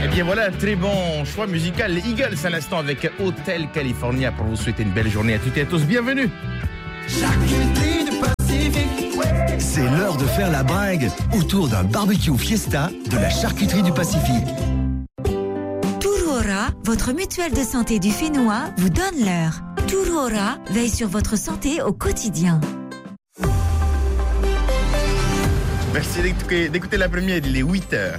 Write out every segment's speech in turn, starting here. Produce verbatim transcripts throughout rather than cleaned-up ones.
Et bien voilà un très bon choix musical. Les Eagles à l'instant avec Hotel California pour vous souhaiter une belle journée à toutes et à tous. Bienvenue. Charcuterie du Pacifique. C'est l'heure de faire la bringue autour d'un barbecue fiesta de la Charcuterie du Pacifique. Turuora, votre mutuelle de santé du Fénois, vous donne l'heure. Turuora veille sur votre santé au quotidien. Merci d'écouter, d'écouter la première, il est huit heures.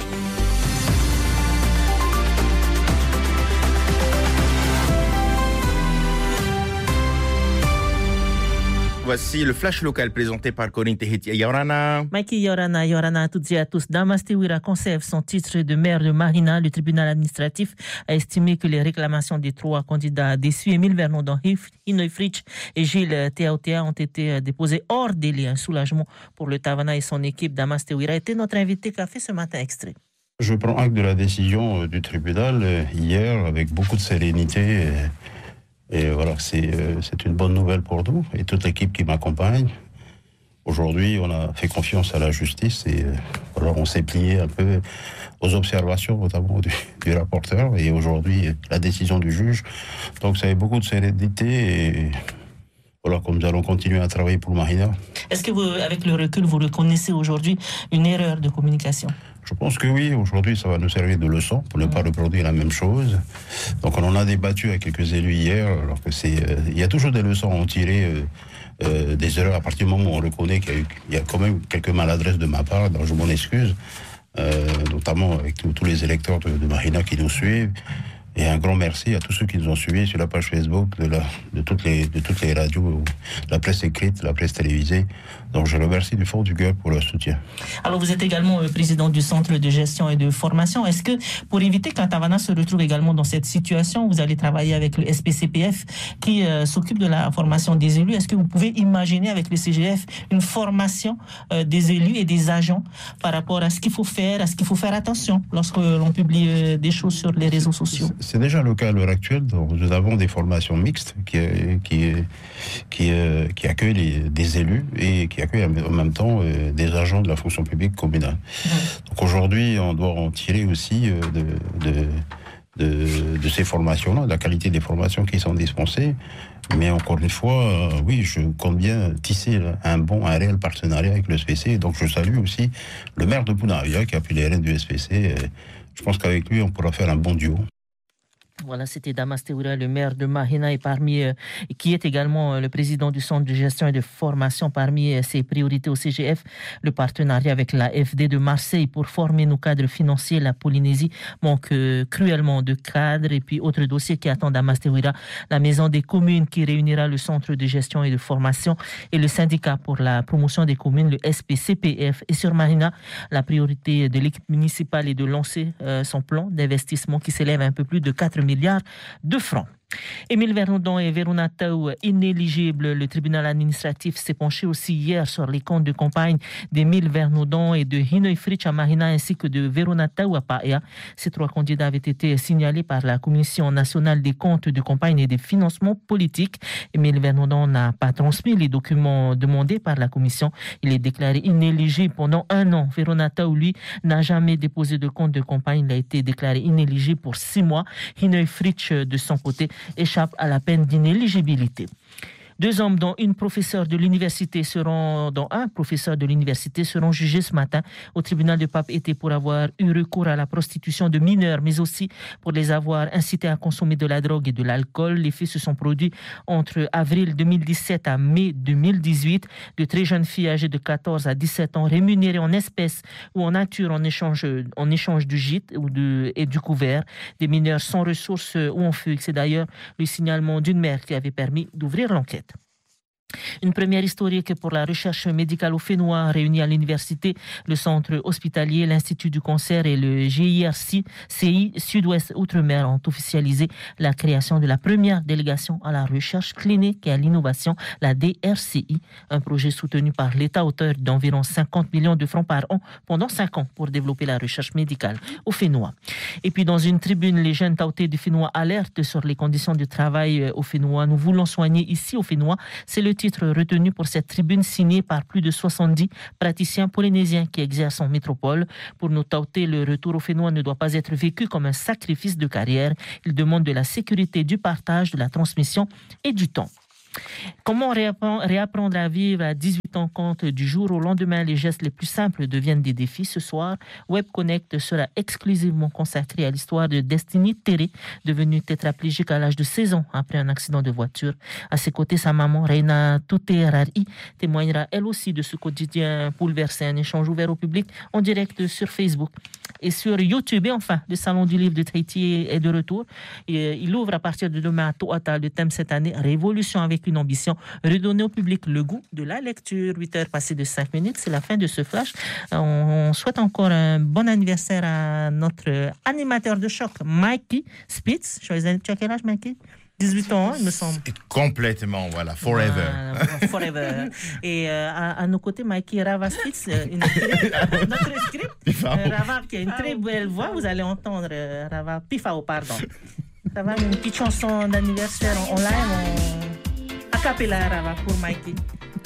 Voici le flash local présenté par Corinne Tehiti et Yorana. Mikey Yorana, Yorana à toutes et à tous. Damastewira conserve son titre de maire de Marina. Le tribunal administratif a estimé que les réclamations des trois candidats déçus, Émile Vernodon, Hinoï Fritsch et Gilles Teaotea, ont été déposées hors délai. Un soulagement pour le Tavana et son équipe. Damastewira était notre invité café ce matin. Extrait. Je prends acte de la décision du tribunal hier avec beaucoup de sérénité. Et voilà, c'est, c'est une bonne nouvelle pour nous et toute l'équipe qui m'accompagne. Aujourd'hui, on a fait confiance à la justice et voilà, on s'est plié un peu aux observations, notamment du, du rapporteur. Et aujourd'hui, la décision du juge. Donc, ça a beaucoup de sérénité et voilà, comme nous allons continuer à travailler pour Marina. Est-ce que, vous, avec le recul, vous reconnaissez aujourd'hui une erreur de communication ? Je pense que oui, aujourd'hui ça va nous servir de leçon pour ne pas reproduire la même chose. Donc on en a débattu avec quelques élus hier, alors que c'est, euh, il y a toujours des leçons à en tirer, euh, euh, des erreurs à partir du moment où on reconnaît qu'il y a, eu, il y a quand même quelques maladresses de ma part, donc je m'en excuse, euh, notamment avec tous, tous les électeurs de, de Marina qui nous suivent. Et un grand merci à tous ceux qui nous ont suivis sur la page Facebook de, la, de, toutes, les, de toutes les radios, la presse écrite, la presse télévisée. Donc je remercie du fond du cœur pour leur soutien. Alors vous êtes également euh, président du Centre de gestion et de formation. Est-ce que pour éviter qu'un Tavana se retrouve également dans cette situation, vous allez travailler avec le S P C P F qui euh, s'occupe de la formation des élus? Est-ce que vous pouvez imaginer avec le C G F une formation euh, des élus et des agents par rapport à ce qu'il faut faire, à ce qu'il faut faire attention lorsque l'on publie euh, des choses sur les réseaux sociaux? C'est déjà le cas à l'heure actuelle. Donc nous avons des formations mixtes qui, qui, qui, qui accueillent les, des élus et qui accueillent en même temps euh, des agents de la fonction publique communale. Mmh. Donc aujourd'hui, on doit en tirer aussi euh, de, de, de, de ces formations-là, de la qualité des formations qui sont dispensées. Mais encore une fois, euh, oui, je compte bien tisser un bon, un réel partenariat avec le S P C. Donc je salue aussi le maire de Bounavia qui a pris les rênes du S P C. Et je pense qu'avec lui, on pourra faire un bon duo. Voilà, c'était Damastewira, le maire de Marina, et parmi, euh, qui est également euh, le président du Centre de gestion et de formation. Parmi euh, ses priorités au C G F, le partenariat avec la F D de Marseille pour former nos cadres financiers. La Polynésie manque euh, cruellement de cadres. Et puis, autre dossier qui attend Damastewira, la maison des communes qui réunira le Centre de gestion et de formation et le syndicat pour la promotion des communes, le S P C P F. Et sur Marina, la priorité de l'équipe municipale est de lancer euh, son plan d'investissement qui s'élève à un peu plus de quatre milliards de francs. Émile Vernodon et Verona Taou inéligibles. Le tribunal administratif s'est penché aussi hier sur les comptes de campagne d'Émile Vernodon et de Hinoï Fritsch à Marina ainsi que de Verona Taou à Paea. Ces trois candidats avaient été signalés par la Commission nationale des comptes de campagne et des financements politiques. Émile Vernodon n'a pas transmis les documents demandés par la Commission. Il est déclaré inéligible pendant un an. Verona Taou, lui, n'a jamais déposé de compte de campagne. Il a été déclaré inéligible pour six mois. Hinoï Fritsch, de son côté, échappe à la peine d'inéligibilité. Deux hommes, dont une professeure de l'université seront, dont un professeur de l'université seront jugés ce matin au tribunal de Papeete pour avoir eu recours à la prostitution de mineurs, mais aussi pour les avoir incités à consommer de la drogue et de l'alcool. Les faits se sont produits entre avril deux mille dix-sept à mai deux mille dix-huit. De très jeunes filles âgées de quatorze à dix-sept ans rémunérées en espèces ou en nature en échange, en échange du gîte ou de, et du couvert. Des mineurs sans ressources ou en fuite. C'est d'ailleurs le signalement d'une mère qui avait permis d'ouvrir l'enquête. Une première historique pour la recherche médicale au Fénois réunie à l'université, le centre hospitalier, l'Institut du cancer et le G I R C I Sud-Ouest Outre-mer ont officialisé la création de la première délégation à la recherche clinique et à l'innovation, la D R C I, un projet soutenu par l'État à hauteur d'environ cinquante millions de francs par an pendant cinq ans pour développer la recherche médicale au Fénois. Et puis dans une tribune, les jeunes taoutés du Fénois alertent sur les conditions de travail au Fénois. Nous voulons soigner ici au Fénois, c'est le titres retenus pour cette tribune signée par plus de soixante-dix praticiens polynésiens qui exercent en métropole. Pour nos Taotais, le retour au Fénois ne doit pas être vécu comme un sacrifice de carrière. Il demande de la sécurité, du partage, de la transmission et du temps. Comment réapprendre à vivre à dix-huit ans quand du jour au lendemain les gestes les plus simples deviennent des défis? Ce soir, Web Connect sera exclusivement consacré à l'histoire de Destiny Terry, devenue tétraplégique à l'âge de seize ans après un accident de voiture. À ses côtés, sa maman, Reina Tuterari, témoignera elle aussi de ce quotidien bouleversé. Un échange ouvert au public en direct sur Facebook et sur YouTube. Et enfin, le Salon du livre de Tahiti est de retour. Il ouvre à partir de demain à Toata. Le thème cette année, Révolution avec une ambition, redonner au public le goût de la lecture. huit heures passées de cinq minutes, c'est la fin de ce flash. On souhaite encore un bon anniversaire à notre animateur de choc, Mikey Spitz. Tu as quel âge, Mikey? dix-huit ans, il me semble. Complètement, voilà, forever. Voilà, forever. Et euh, à, à nos côtés, Mikey Rava Spitz, une script, notre script. Euh, Rava qui a une très belle voix, vous allez entendre euh, Rava Pifao, pardon. Rava, une petite chanson d'anniversaire en live, en... a cappella, Rava, pour Mikey.